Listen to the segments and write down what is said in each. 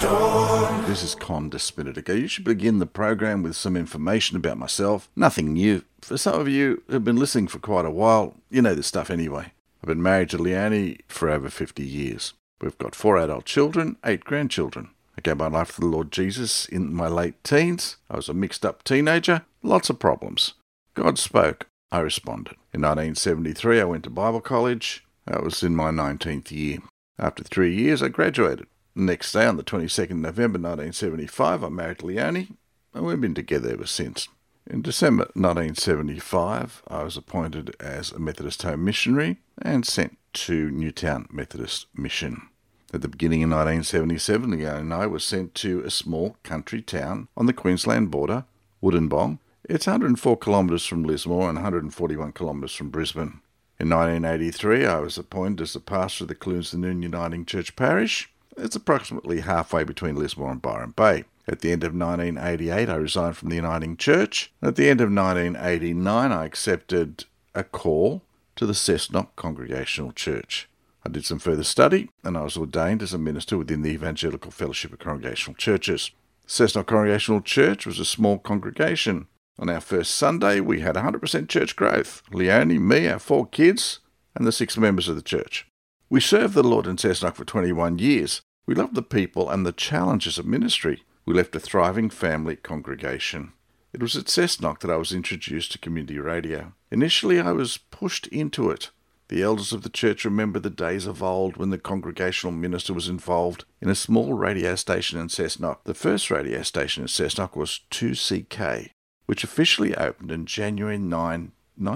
storm. This is Con Despinatic. I usually begin the program with some information about myself. Nothing new. For some of you who've been listening for quite a while, you know this stuff anyway. I've been married to Leonie for over 50 years. We've got 4 adult children, 8 grandchildren. I gave my life to the Lord Jesus in my late teens. I was a mixed-up teenager. Lots of problems. God spoke. I responded. In 1973, I went to Bible college. I was in my 19th year. After 3 years, I graduated. The next day, on the 22nd November 1975, I married Leonie, and we've been together ever since. In December 1975, I was appointed as a Methodist home missionary and sent to Newtown Methodist Mission. At the beginning of 1977, Leonie and I were sent to a small country town on the Queensland border, Wollongong. It's 104 kilometres from Lismore and 141 kilometres from Brisbane. In 1983, I was appointed as the pastor of the Clunesdon Uniting Church Parish. It's approximately halfway between Lismore and Byron Bay. At the end of 1988, I resigned from the Uniting Church. At the end of 1989, I accepted a call to the Cessnock Congregational Church. I did some further study, and I was ordained as a minister within the Evangelical Fellowship of Congregational Churches. Cessnock Congregational Church was a small congregation. On our first Sunday, we had 100% church growth. Leonie, me, our 4 kids, and the 6 members of the church. We served the Lord in Cessnock for 21 years. We loved the people and the challenges of ministry. We left a thriving family congregation. It was at Cessnock that I was introduced to community radio. Initially, I was pushed into it. The elders of the church remember the days of old when the congregational minister was involved in a small radio station in Cessnock. The first radio station in Cessnock was 2CK, which officially opened in January 9,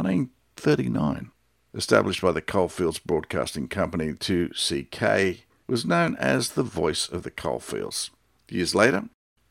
1939. Established by the Coalfields Broadcasting Company, 2CK was known as the Voice of the Coalfields. Years later,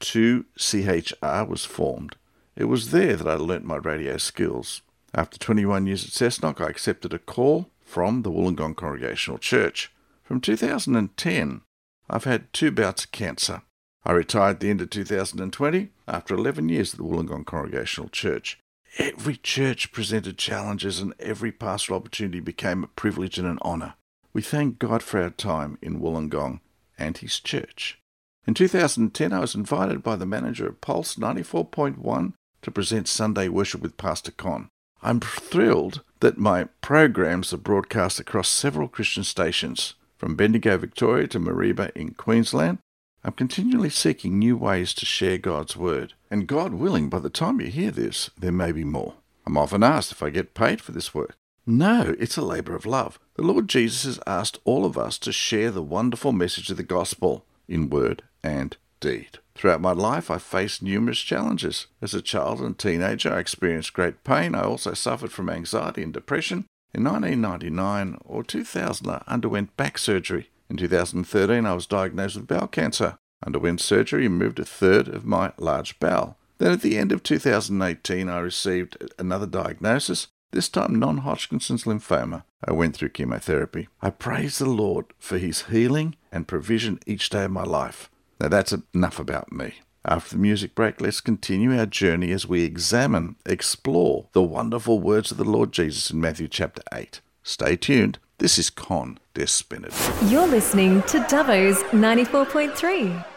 2CHR was formed. It was there that I learnt my radio skills. After 21 years at Cessnock, I accepted a call from the Wollongong Congregational Church. From 2010, I've had 2 bouts of cancer. I retired at the end of 2020 after 11 years at the Wollongong Congregational Church. Every church presented challenges and every pastoral opportunity became a privilege and an honour. We thank God for our time in Wollongong and His church. In 2010, I was invited by the manager of Pulse 94.1 to present Sunday Worship with Pastor Con. I'm thrilled that my programs are broadcast across several Christian stations, from Bendigo, Victoria to Mareeba in Queensland. I'm continually seeking new ways to share God's Word. And God willing, by the time you hear this, there may be more. I'm often asked if I get paid for this work. No, it's a labour of love. The Lord Jesus has asked all of us to share the wonderful message of the gospel in word and deed. Throughout my life, I faced numerous challenges. As a child and teenager, I experienced great pain. I also suffered from anxiety and depression. In 1999 or 2000, I underwent back surgery. In 2013, I was diagnosed with bowel cancer. Underwent surgery and removed a third of my large bowel. Then at the end of 2018, I received another diagnosis, this time non-Hodgkin's lymphoma. I went through chemotherapy. I praise the Lord for His healing and provision each day of my life. Now that's enough about me. After the music break, let's continue our journey as we explore the wonderful words of the Lord Jesus in Matthew chapter 8. Stay tuned. This is Con Despinatic. You're listening to Dubbo's 94.3.